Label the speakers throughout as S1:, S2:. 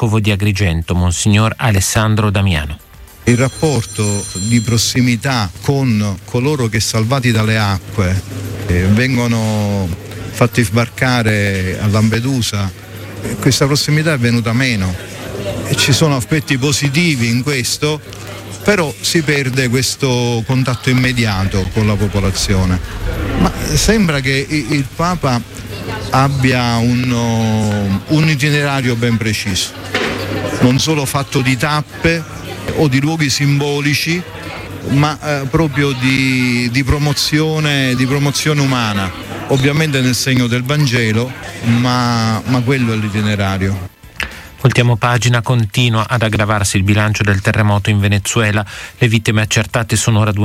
S1: vescovo di Agrigento, Monsignor Alessandro Damiano.
S2: Il rapporto di prossimità con coloro che, salvati dalle acque, vengono fatti sbarcare a Lampedusa, questa prossimità è venuta meno e ci sono aspetti positivi in questo, però si perde questo contatto immediato con la popolazione. Ma sembra che il Papa abbia un itinerario ben preciso, non solo fatto di tappe o di luoghi simbolici, ma proprio di promozione umana, ovviamente nel segno del Vangelo, ma quello è l'itinerario.
S1: Voltiamo pagina. Continua ad aggravarsi il bilancio del terremoto in Venezuela. Le vittime accertate sono ora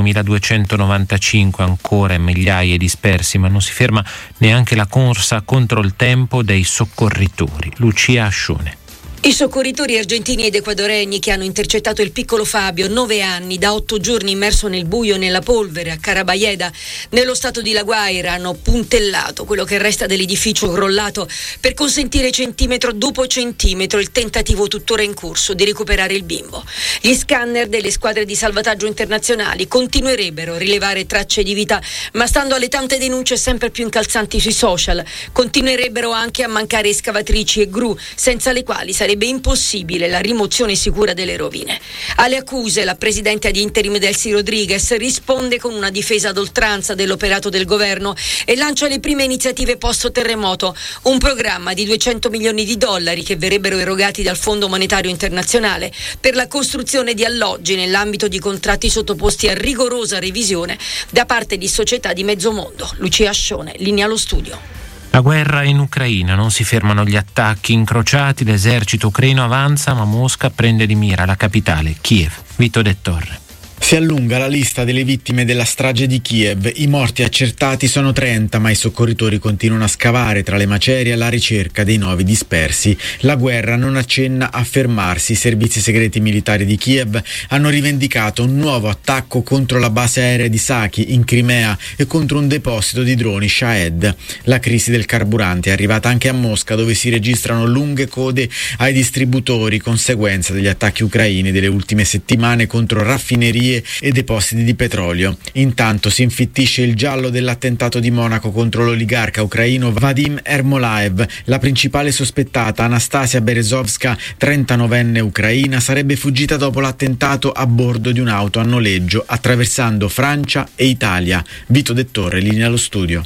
S1: 2.295, ancora migliaia dispersi, ma non si ferma neanche la corsa contro il tempo dei soccorritori. Lucia Ascione.
S3: I soccorritori argentini ed ecuadoregni che hanno intercettato il piccolo Fabio, 9 anni, da 8 giorni immerso nel buio e nella polvere a Carabayeda, nello stato di La Guaira, hanno puntellato quello che resta dell'edificio crollato per consentire centimetro dopo centimetro il tentativo tuttora in corso di recuperare il bimbo. Gli scanner delle squadre di salvataggio internazionali continuerebbero a rilevare tracce di vita, ma stando alle tante denunce sempre più incalzanti sui social, continuerebbero anche a mancare escavatrici e gru, senza le quali sarebbe impossibile la rimozione sicura delle rovine. Alle accuse la presidente ad interim Delcy Rodriguez risponde con una difesa ad oltranza dell'operato del governo e lancia le prime iniziative post-terremoto, un programma di $200 milioni che verrebbero erogati dal Fondo Monetario Internazionale per la costruzione di alloggi nell'ambito di contratti sottoposti a rigorosa revisione da parte di società di mezzo mondo. Lucia Ascione, linea allo studio.
S1: La guerra in Ucraina, non si fermano gli attacchi incrociati, l'esercito ucraino avanza ma Mosca prende di mira la capitale, Kiev. Vito De Torre.
S4: Si allunga la lista delle vittime della strage di Kiev. I morti accertati sono 30, ma i soccorritori continuano a scavare tra le macerie alla ricerca dei 9 dispersi. La guerra non accenna a fermarsi. I servizi segreti militari di Kiev hanno rivendicato un nuovo attacco contro la base aerea di Saki in Crimea e contro un deposito di droni Shahed. La crisi del carburante è arrivata anche a Mosca, dove si registrano lunghe code ai distributori, conseguenza degli attacchi ucraini delle ultime settimane contro raffinerie e depositi di petrolio. Intanto si infittisce il giallo dell'attentato di Monaco contro l'oligarca ucraino Vadim Ermolaev. La principale sospettata, Anastasia Berezovska, 39enne ucraina, sarebbe fuggita dopo l'attentato a bordo di un'auto a noleggio attraversando Francia e Italia. Vito De Torre, linea allo studio.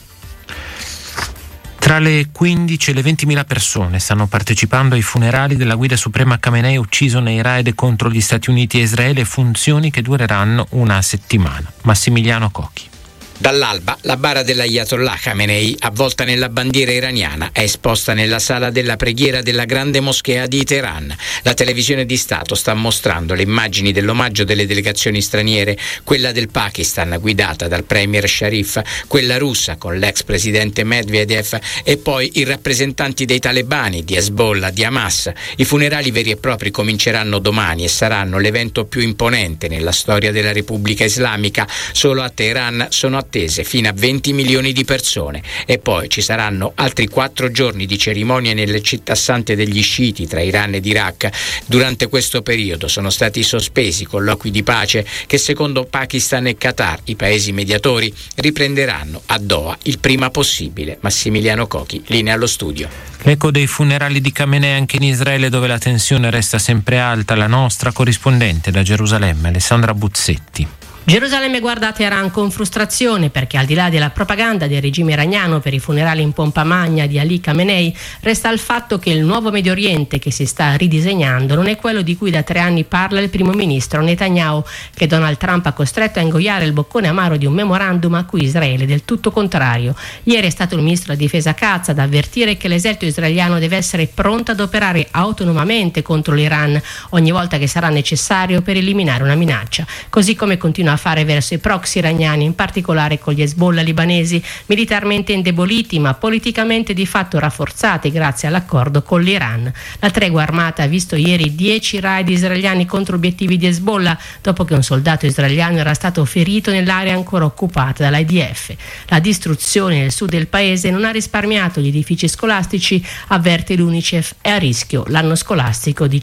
S1: Tra le 15 e le 20.000 persone stanno partecipando ai funerali della guida suprema Khamenei ucciso nei raid contro gli Stati Uniti e Israele, funzioni che dureranno una settimana. Massimiliano Cocchi.
S5: Dall'alba la bara dell'Ayatollah Khamenei, avvolta nella bandiera iraniana, è esposta nella sala della preghiera della grande moschea di Teheran. La televisione di Stato sta mostrando le immagini dell'omaggio delle delegazioni straniere, quella del Pakistan guidata dal premier Sharif, quella russa con l'ex presidente Medvedev e poi i rappresentanti dei talebani, di Hezbollah, di Hamas. I funerali veri e propri cominceranno domani e saranno l'evento più imponente nella storia della Repubblica Islamica. Solo a Teheran sono attese fino a 20 milioni di persone e poi ci saranno altri 4 giorni di cerimonie nelle città sante degli sciiti tra Iran ed Iraq. Durante questo periodo sono stati sospesi colloqui di pace che secondo Pakistan e Qatar, i paesi mediatori, riprenderanno a Doha il prima possibile. Massimiliano Cocchi, linea allo studio.
S1: L'eco dei funerali di Khamenei anche in Israele, dove la tensione resta sempre alta. La nostra corrispondente da Gerusalemme, Alessandra Buzzetti.
S6: Gerusalemme guarda a Teheran con frustrazione perché al di là della propaganda del regime iraniano per i funerali in pompa magna di Ali Khamenei, resta il fatto che il nuovo Medio Oriente che si sta ridisegnando non è quello di cui da 3 anni parla il primo ministro Netanyahu, che Donald Trump ha costretto a ingoiare il boccone amaro di un memorandum a cui Israele è del tutto contrario. Ieri è stato il ministro della difesa Katz ad avvertire che l'esercito israeliano deve essere pronto ad operare autonomamente contro l'Iran ogni volta che sarà necessario per eliminare una minaccia, così come continua a fare verso i proxy iraniani, in particolare con gli Hezbollah libanesi, militarmente indeboliti ma politicamente di fatto rafforzati grazie all'accordo con l'Iran. La tregua armata ha visto ieri 10 raid israeliani contro obiettivi di Hezbollah dopo che un soldato israeliano era stato ferito nell'area ancora occupata dall'IDF. La distruzione nel sud del paese non ha risparmiato gli edifici scolastici, avverte l'UNICEF, è a rischio l'anno scolastico di